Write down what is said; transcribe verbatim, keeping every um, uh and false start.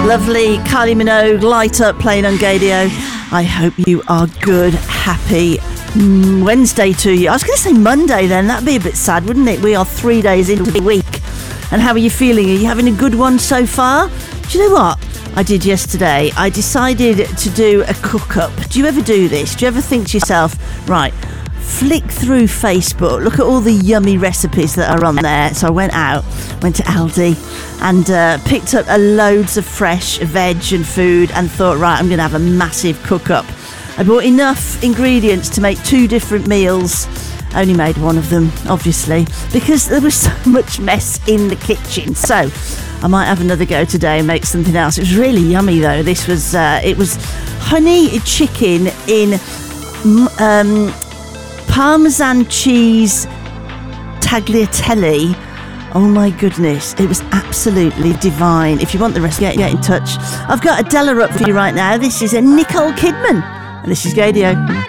Lovely Kylie Minogue, Light Up, playing on Gadio. I hope you are good, happy Wednesday to you. I was going to say Monday then, that'd be a bit sad, wouldn't it? We are three days into the week. And how are you feeling? Are you having a good one so far? Do you know what I did yesterday? I decided to do a cook-up. Do you ever do this? Do you ever think to yourself, right, flick through Facebook, look at all the yummy recipes that are on there. So I went out, went to Aldi and uh, picked up a loads of fresh veg and food and thought, right, I'm going to have a massive cook-up. I bought enough ingredients to make two different meals. Only made one of them, obviously, because there was so much mess in the kitchen. So I might have another go today and make something else. It was really yummy, though. This was, uh, it was honey chicken in um, Parmesan cheese tagliatelle. Oh my goodness, it was absolutely divine. If you want the rest, get, get in touch. I've got Adela up for you right now. This is a Nicole Kidman, and this is Gadio.